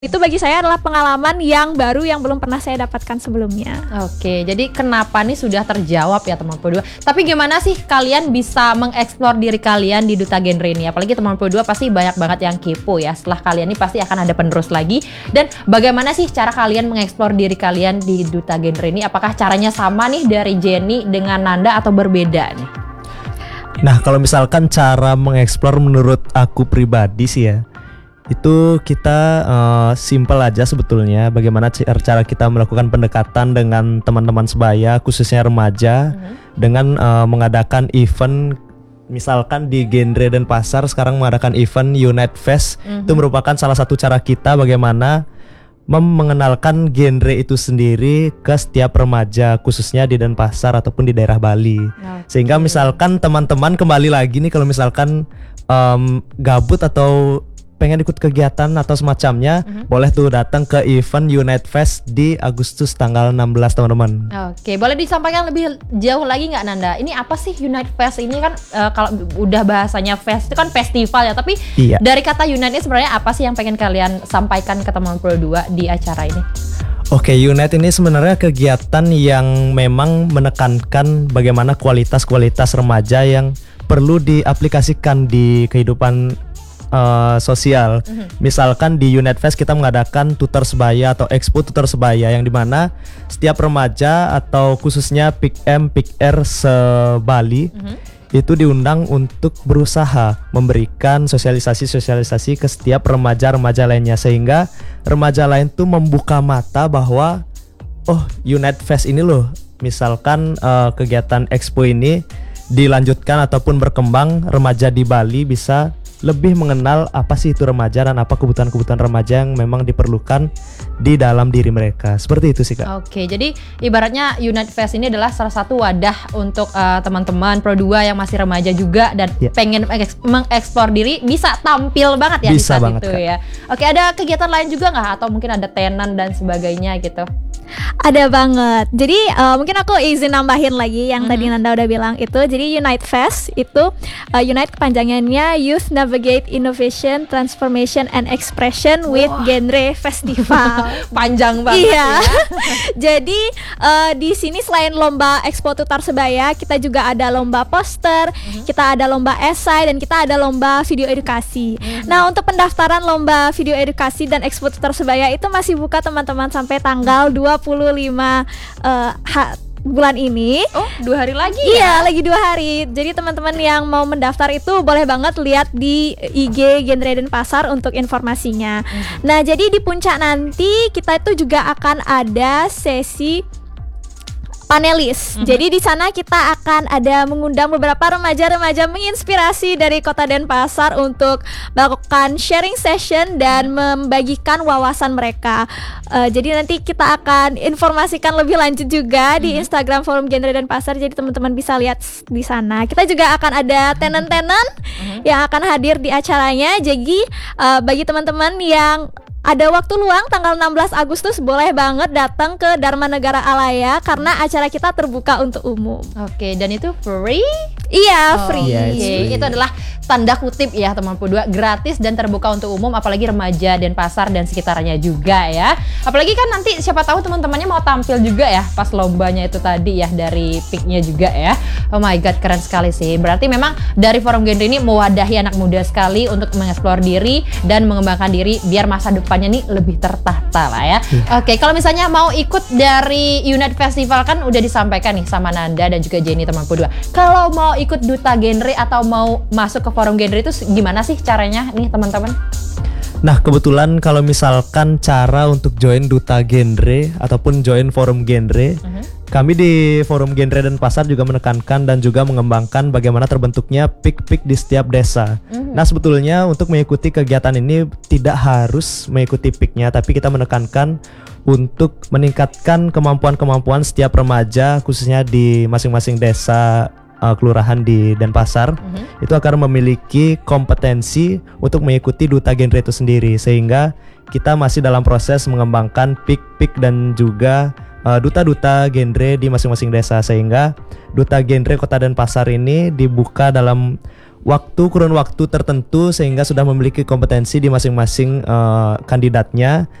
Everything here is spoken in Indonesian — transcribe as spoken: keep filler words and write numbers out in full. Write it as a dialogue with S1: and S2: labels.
S1: Itu bagi saya adalah pengalaman yang baru yang belum pernah saya dapatkan sebelumnya.
S2: Oke, jadi kenapa nih sudah terjawab ya teman Pro dua. Tapi gimana sih kalian bisa mengeksplor diri kalian di Duta Genre ini? Apalagi teman Pro dua pasti banyak banget yang kepo ya. Setelah kalian ini pasti akan ada penerus lagi. Dan bagaimana sih cara kalian mengeksplor diri kalian di Duta Genre ini? Apakah caranya sama nih dari Jenny dengan Nanda atau berbeda nih?
S3: Nah, kalau misalkan cara mengeksplor menurut aku pribadi sih ya, itu kita uh, simple aja sebetulnya bagaimana cara kita melakukan pendekatan dengan teman-teman sebaya khususnya remaja mm-hmm. dengan uh, mengadakan event. Misalkan di Genre dan Pasar sekarang mengadakan event Unite Fest, mm-hmm. itu merupakan salah satu cara kita bagaimana mengenalkan genre itu sendiri ke setiap remaja khususnya di Denpasar ataupun di daerah Bali. Okay. Sehingga misalkan teman-teman kembali lagi nih kalau misalkan um, gabut atau pengen ikut kegiatan atau semacamnya, uh-huh. boleh tuh datang ke event Unite Fest di Agustus tanggal enam belas teman-teman.
S2: Oke, boleh disampaikan lebih jauh lagi nggak Nanda? Ini apa sih Unite Fest ini kan? Uh, kalau udah bahasanya fest itu kan festival ya, tapi iya. dari kata Unite ini sebenarnya apa sih yang pengen kalian sampaikan ke teman Pro dua di acara ini?
S3: Oke, Unite ini sebenarnya kegiatan yang memang menekankan bagaimana kualitas-kualitas remaja yang perlu diaplikasikan di kehidupan Uh, sosial. Mm-hmm. Misalkan di Unite Fest kita mengadakan tutor sebaya atau expo tutor sebaya yang dimana setiap remaja atau khususnya P I K M, P I K R se-Bali mm-hmm. itu diundang untuk berusaha memberikan sosialisasi-sosialisasi ke setiap remaja-remaja lainnya sehingga remaja lain tuh membuka mata bahwa oh Unite Fest ini loh, misalkan uh, kegiatan expo ini dilanjutkan ataupun berkembang, remaja di Bali bisa lebih mengenal apa sih itu remaja dan apa kebutuhan-kebutuhan remaja yang memang diperlukan di dalam diri mereka. Seperti itu sih Kak.
S2: Oke, jadi ibaratnya Unite Fest ini adalah salah satu wadah untuk uh, teman-teman Pro dua yang masih remaja juga dan yeah. pengen mengeksplor diri bisa tampil banget ya
S3: bisa
S2: di saat
S3: banget,
S2: itu
S3: Kak.
S2: ya. Oke, ada kegiatan lain juga nggak atau mungkin ada tenan dan sebagainya gitu?
S1: Ada banget. Jadi uh, mungkin aku izin nambahin lagi yang mm-hmm. tadi Nanda udah bilang itu. Jadi Unite Fest itu uh, Unite kepanjangannya Youth Navigate Innovation, Transformation and Expression with wow. Genre Festival.
S2: Panjang banget.
S1: Iya.
S2: Ya.
S1: Jadi uh, di sini selain lomba Expo Tutor Sebaya, kita juga ada lomba poster, mm-hmm. kita ada lomba esai dan kita ada lomba video edukasi. Mm-hmm. Nah, untuk pendaftaran lomba video edukasi dan Expo Tutor Sebaya itu masih buka teman-teman sampai tanggal dua puluh lima uh, ha- bulan ini.
S2: Oh, dua hari lagi
S1: iya,
S2: ya? Iya,
S1: lagi dua hari. Jadi teman-teman yang mau mendaftar itu boleh banget lihat di I G Genre dan Pasar untuk informasinya. Mm-hmm. Nah, jadi di puncak nanti kita itu juga akan ada sesi panelis. Mm-hmm. Jadi di sana kita akan ada mengundang beberapa remaja-remaja menginspirasi dari Kota Denpasar untuk melakukan sharing session dan membagikan wawasan mereka. Uh, jadi nanti kita akan informasikan lebih lanjut juga mm-hmm. di Instagram Forum Genre Denpasar. Jadi teman-teman bisa lihat di sana. Kita juga akan ada tenan-tenan mm-hmm. yang akan hadir di acaranya. Jadi uh, bagi teman-teman yang ada waktu luang tanggal enam belas Agustus boleh banget datang ke Dharma Negara Alaya karena acara kita terbuka untuk umum.
S2: Oke, dan itu free?
S1: Iya,
S2: oh,
S1: free.
S3: Yeah,
S2: Oke,
S3: free.
S2: itu adalah tanda kutip ya teman Pro dua, gratis dan terbuka untuk umum apalagi remaja Denpasar dan sekitarnya juga ya. Apalagi kan nanti siapa tahu teman-temannya mau tampil juga ya pas lombanya itu tadi ya dari P I K-nya juga ya. Oh my god, keren sekali sih. Berarti memang dari Forum Genre ini mewadahi anak muda sekali untuk mengeksplor diri dan mengembangkan diri biar masa depannya nih lebih tertata lah ya. Hmm. Oke, kalau misalnya mau ikut dari Unite Festival kan udah disampaikan nih sama Nanda dan juga Jenny teman Pro dua. Kalau mau ikut Duta Genre atau mau masuk ke Forum Genre itu gimana sih caranya nih teman-teman?
S3: Nah, kebetulan kalau misalkan cara untuk join Duta Genre ataupun join Forum Genre, uh-huh. kami di Forum Genre dan Pasar juga menekankan dan juga mengembangkan bagaimana terbentuknya P I K-P I K di setiap desa. Uh-huh. Nah, sebetulnya untuk mengikuti kegiatan ini tidak harus mengikuti P I K-nya, tapi kita menekankan untuk meningkatkan kemampuan-kemampuan setiap remaja khususnya di masing-masing desa Uh, kelurahan di Denpasar mm-hmm. itu akan memiliki kompetensi untuk mengikuti Duta Genre itu sendiri sehingga kita masih dalam proses mengembangkan P I K-P I K dan juga uh, duta-duta genre di masing-masing desa sehingga Duta Genre Kota Denpasar ini dibuka dalam waktu kurun waktu tertentu sehingga sudah memiliki kompetensi di masing-masing uh, kandidatnya